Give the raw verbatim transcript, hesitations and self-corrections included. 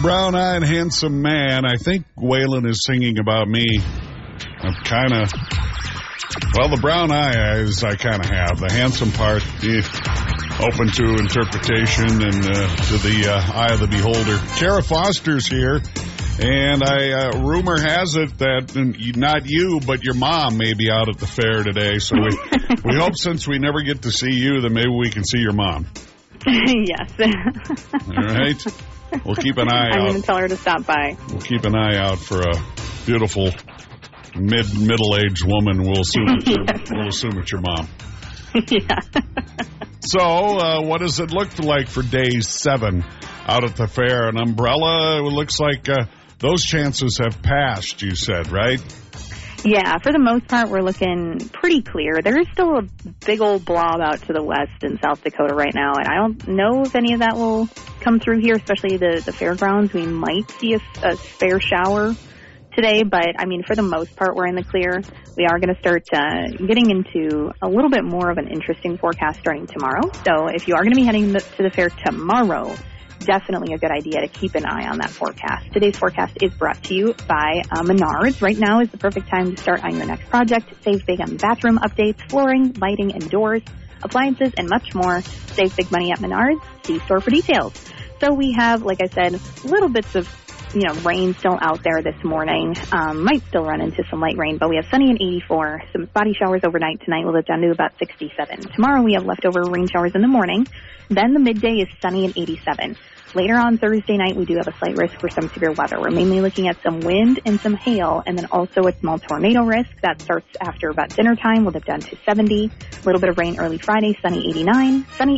brown-eyed, handsome man. I think Waylon is singing about me. I'm kind of, well, the brown eyes I kind of have. The handsome part, eh, open to interpretation and uh, to the uh, eye of the beholder. Kara Foster's here, and I uh, rumor has it that uh, not you, but your mom may be out at the fair today. So we, we hope since we never get to see you, that maybe we can see your mom. Yes. All right. We'll keep an eye I'm out. I'm going to tell her to stop by. We'll keep an eye out for a beautiful mid middle aged woman. We'll assume it's your, Yes. we'll assume it's your mom. Yeah. So, uh, what does it look like for day seven out at the fair? An umbrella? It looks like uh, those chances have passed. You said, right? Yeah, for the most part, we're looking pretty clear. There is still a big old blob out to the west in South Dakota right now, and I don't know if any of that will come through here, especially the, the fairgrounds. We might see a, a fair shower today, but, I mean, for the most part, we're in the clear. We are going to start uh, getting into a little bit more of an interesting forecast starting tomorrow. So if you are going to be heading to the fair tomorrow, definitely a good idea to keep an eye on that forecast. Today's forecast is brought to you by uh, Menards. Right now is the perfect time to start on your next project. Save big on bathroom updates, flooring, lighting, and doors, appliances, and much more. Save big money at Menards. See store for details. So we have, like I said, little bits of you know, rain still out there this morning. Um, might still run into some light rain, but we have sunny and eighty-four. Some spotty showers overnight tonight. We'll lift down to about sixty-seven. Tomorrow we have leftover rain showers in the morning. Then the midday is sunny and eighty-seven. Later on Thursday night, we do have a slight risk for some severe weather. We're mainly looking at some wind and some hail, and then also a small tornado risk. That starts after about dinner time. We'll dip down to seventy. A little bit of rain early Friday, sunny eighty-nine. Sunny